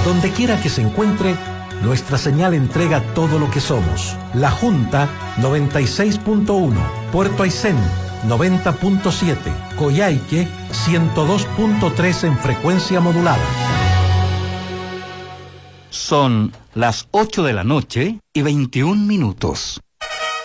Donde quiera que se encuentre, nuestra señal entrega todo lo que somos. La Junta 96.1, Puerto Aysén 90.7, Coyhaique 102.3 en frecuencia modulada. Son las 8 de la noche y 21 minutos.